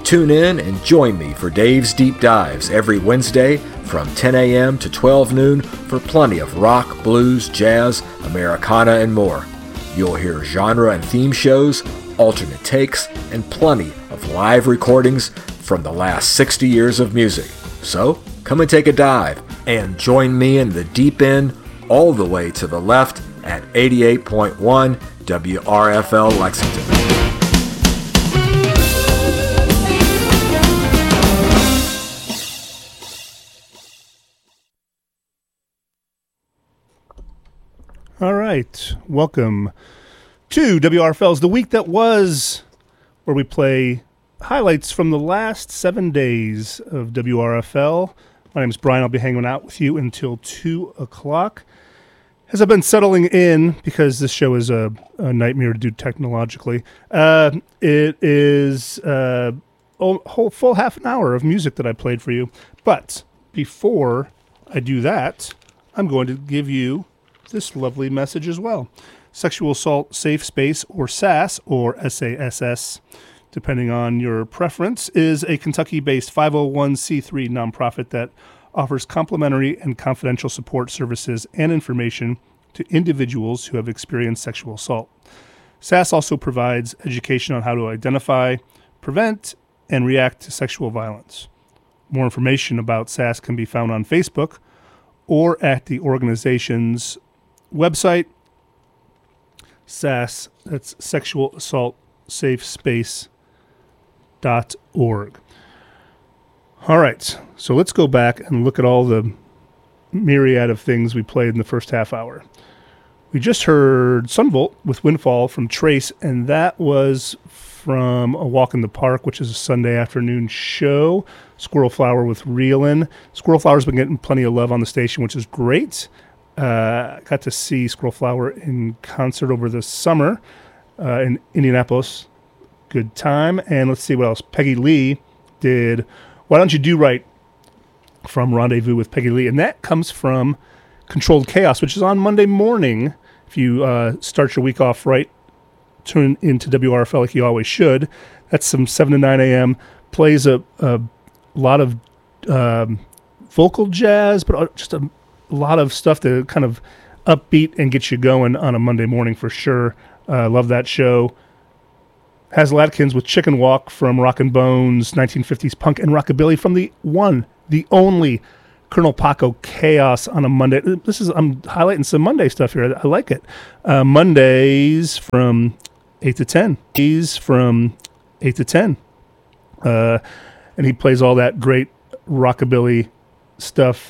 Tune in and join me for Dave's Deep Dives every Wednesday from 10 a.m. to 12 noon for plenty of rock, blues, jazz, Americana, and more. You'll hear genre and theme shows, alternate takes, and plenty of live recordings from the last 60 years of music. So, come and take a dive and join me in the deep end all the way to the left at 88.1 WRFL Lexington. All right, welcome to WRFL's The Week That Was, where we play highlights from the last 7 days of WRFL. My name is Brian. I'll be hanging out with you until 2 o'clock. As I've been settling in, because this show is a nightmare to do technologically, it is a whole full half an hour of music that I played for you. But before I do that, I'm going to give you this lovely message as well. Sexual Assault Safe Space, or SAS, or SASS, depending on your preference, is a Kentucky-based 501c3 nonprofit that offers complimentary and confidential support services and information to individuals who have experienced sexual assault. SAS also provides education on how to identify, prevent, and react to sexual violence. More information about SAS can be found on Facebook or at the organization's website, SAS, that's Sexual Assault Safe Space.org. All right, so let's go back and look at all the myriad of things we played in the first half hour. We just heard Sunvolt with Windfall from Trace, and that was from A Walk in the Park, which is a Sunday afternoon show. Squirrel Flower with Reelin'. Squirrel Flower's been getting plenty of love on the station, which is great. Got to see Squirrel Flower in concert over the summer in Indianapolis. Good time. And let's see what else. Peggy Lee did Why Don't You Do Right from Rendezvous with Peggy Lee. And that comes from Controlled Chaos, which is on Monday morning. If you start your week off right, tune into WRFL like you always should. That's some 7 to 9 a.m. Plays a lot of vocal jazz, but just a lot of stuff to kind of upbeat and get you going on a Monday morning for sure. Love that show. Hazel Atkins with Chicken Walk from Rockin' Bones, 1950s punk and rockabilly from the one, the only Colonel Paco Chaos on a Monday. I'm highlighting some Monday stuff here. I like it. Mondays from 8 to 10. He's from 8 to 10. And he plays all that great rockabilly stuff